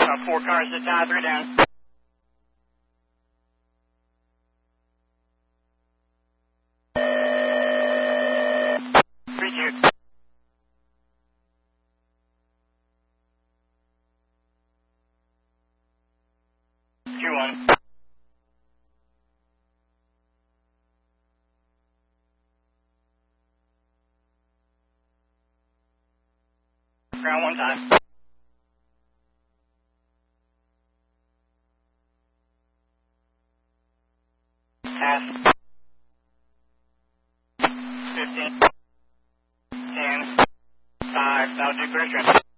4 cars to tie, 3 down. Q1. Ground 1 time. Pass. 15. 10. 5. Now do clear trim.